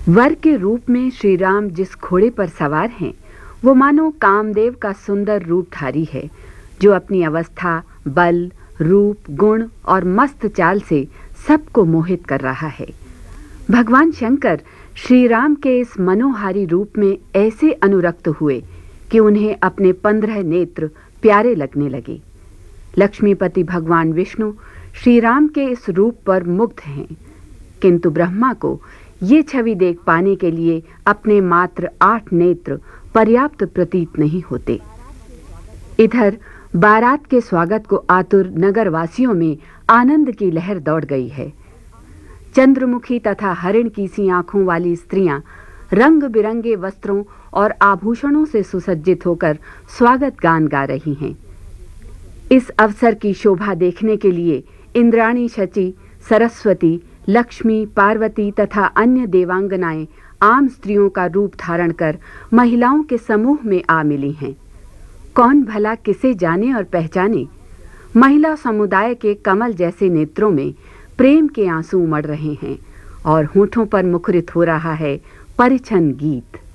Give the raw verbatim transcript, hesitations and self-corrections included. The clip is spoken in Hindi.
वर के रूप में श्री राम जिस घोड़े पर सवार हैं, वो मानो कामदेव का सुंदर रूपधारी है, जो अपनी अवस्था, बल, रूप, गुण और मस्त चाल से सबको मोहित कर रहा है। भगवान शंकर श्री राम के इस मनोहारी रूप में ऐसे अनुरक्त हुए कि उन्हें अपने पंद्रह नेत्र प्यारे लगने लगे। लक्ष्मीपति भगवान विष्णु श्री राम के इस रूप पर मुग्ध हैं, किंतु ब्रह्मा को ये छवि देख पाने के लिए अपने मात्र आठ नेत्र पर्याप्त प्रतीत नहीं होते। इधर बारात के स्वागत को आतुर नगरवासियों में आनंद की लहर दौड़ गई है। चंद्रमुखी तथा हरिण की सी आंखों वाली स्त्रियां रंग बिरंगे वस्त्रों और आभूषणों से सुसज्जित होकर स्वागत गान गा रही हैं। इस अवसर की शोभा देखने के लिए इंद्राणी, शची, सरस्वती, लक्ष्मी, पार्वती तथा अन्य देवांगनाएं आम स्त्रियों का रूप धारण कर महिलाओं के समूह में आ मिली हैं। कौन भला किसे जाने और पहचाने। महिला समुदाय के कमल जैसे नेत्रों में प्रेम के आंसू उमड़ रहे हैं और होठों पर मुखरित हो रहा है परिछन गीत।